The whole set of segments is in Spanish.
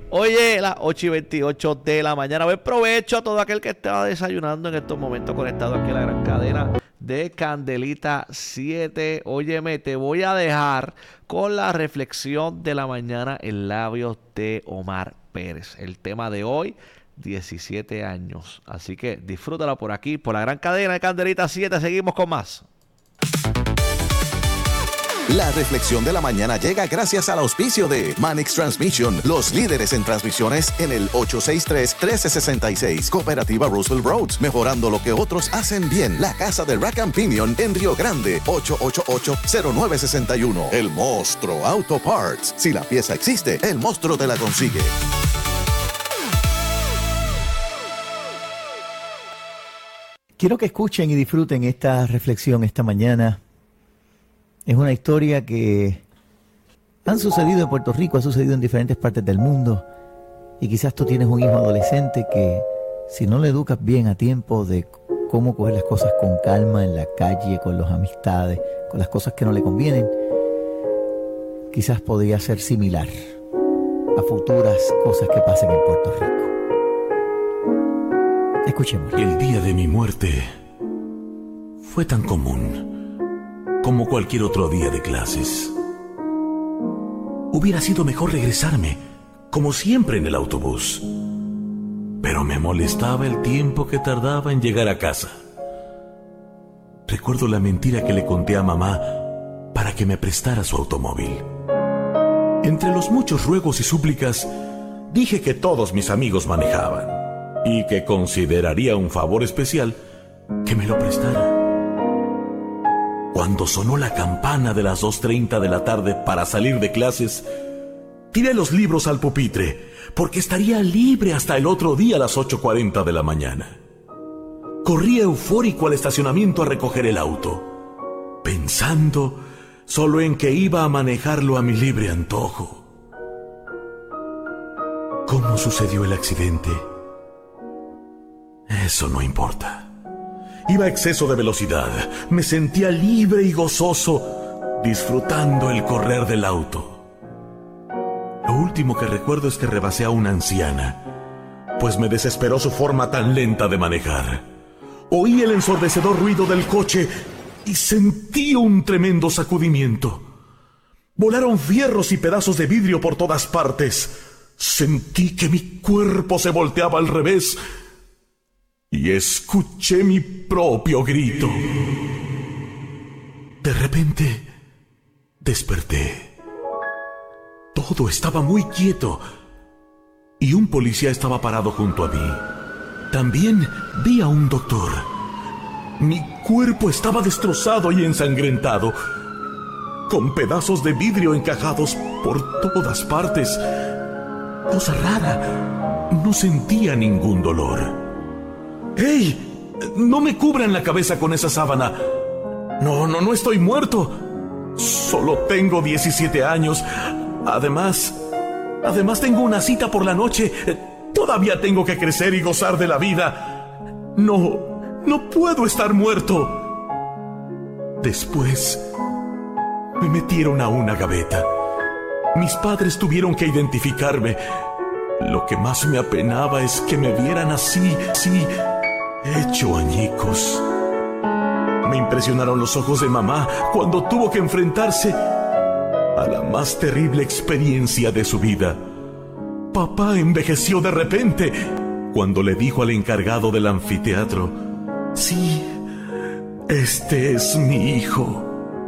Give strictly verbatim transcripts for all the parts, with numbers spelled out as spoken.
Oye, las ocho y veintiocho de la mañana. Buen provecho a todo aquel que estaba desayunando en estos momentos conectado aquí a la gran cadena de Candelita siete. Óyeme, te voy a dejar con la reflexión de la mañana en labios de Omar Pérez. El tema de hoy, diecisiete años. Así que disfrútala por aquí, por la gran cadena de Candelita siete. Seguimos con más. La reflexión de la mañana llega gracias al auspicio de Manix Transmission, los líderes en transmisiones en el ocho seis tres, uno tres seis seis. Cooperativa Roosevelt Roads, mejorando lo que otros hacen bien. La casa de Rack and Pinion en Río Grande, ocho ocho ocho, cero nueve seis uno. El Monstruo Auto Parts. Si la pieza existe, el monstruo te la consigue. Quiero que escuchen y disfruten esta reflexión esta mañana. Es una historia que han sucedido en Puerto Rico, ha sucedido en diferentes partes del mundo. Y quizás tú tienes un hijo adolescente que, si no le educas bien a tiempo de cómo coger las cosas con calma en la calle, con las amistades, con las cosas que no le convienen, quizás podría ser similar a futuras cosas que pasen en Puerto Rico. Escuchemos. El día de mi muerte fue tan común como cualquier otro día de clases. Hubiera sido mejor regresarme, como siempre, en el autobús. Pero me molestaba el tiempo que tardaba en llegar a casa. Recuerdo la mentira que le conté a mamá para que me prestara su automóvil. Entre los muchos ruegos y súplicas, dije que todos mis amigos manejaban y que consideraría un favor especial que me lo prestara. Cuando sonó la campana de las dos treinta de la tarde para salir de clases, tiré los libros al pupitre, porque estaría libre hasta el otro día a las ocho cuarenta de la mañana. Corrí eufórico al estacionamiento a recoger el auto, pensando solo en que iba a manejarlo a mi libre antojo. ¿Cómo sucedió el accidente? Eso no importa. Iba a exceso de velocidad. Me sentía libre y gozoso, disfrutando el correr del auto. Lo último que recuerdo es que rebasé a una anciana, pues me desesperó su forma tan lenta de manejar. Oí el ensordecedor ruido del coche y sentí un tremendo sacudimiento. Volaron fierros y pedazos de vidrio por todas partes. Sentí que mi cuerpo se volteaba al revés y escuché mi propio grito. De repente, desperté. Todo estaba muy quieto y un policía estaba parado junto a mí. También vi a un doctor. Mi cuerpo estaba destrozado y ensangrentado, con pedazos de vidrio encajados por todas partes. Cosa rara, no sentía ningún dolor. ¡Ey! No me cubran la cabeza con esa sábana. No, no, no estoy muerto. Solo tengo diecisiete años. Además, además tengo una cita por la noche. Todavía tengo que crecer y gozar de la vida. No, no puedo estar muerto. Después, me metieron a una gaveta. Mis padres tuvieron que identificarme. Lo que más me apenaba es que me vieran así, así, hecho añicos. Me impresionaron los ojos de mamá cuando tuvo que enfrentarse a la más terrible experiencia de su vida. Papá envejeció de repente cuando le dijo al encargado del anfiteatro: sí, este es mi hijo.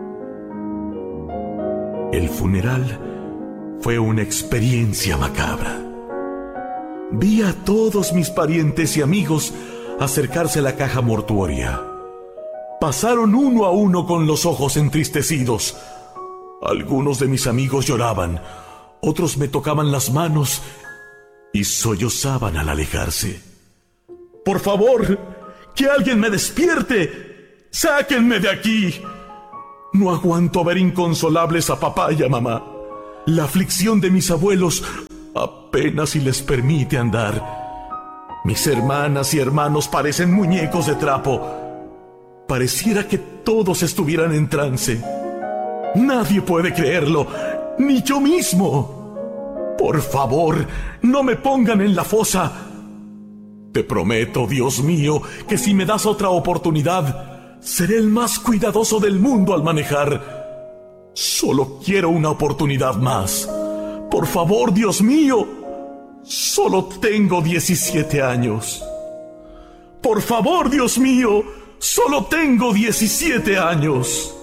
El funeral fue una experiencia macabra. Vi a todos mis parientes y amigos acercarse a la caja mortuoria. Pasaron uno a uno con los ojos entristecidos. Algunos de mis amigos lloraban, otros me tocaban las manos y sollozaban al alejarse. ¡Por favor, que alguien me despierte! ¡Sáquenme de aquí! No aguanto ver inconsolables a papá y a mamá. La aflicción de mis abuelos apenas si les permite andar. Mis hermanas y hermanos parecen muñecos de trapo. Pareciera que todos estuvieran en trance. Nadie puede creerlo, ni yo mismo. Por favor, no me pongan en la fosa. Te prometo, Dios mío, que si me das otra oportunidad, seré el más cuidadoso del mundo al manejar. Solo quiero una oportunidad más. Por favor, Dios mío, solo tengo diecisiete años. Por favor, Dios mío, solo tengo diecisiete años.